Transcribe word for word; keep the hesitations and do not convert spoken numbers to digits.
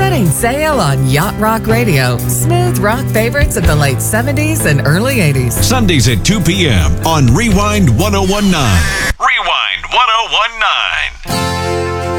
Setting sail on Yacht Rock Radio. Smooth rock favorites of the late seventies and early eighties. Sundays at two p.m. on Rewind ten nineteen. Rewind ten nineteen.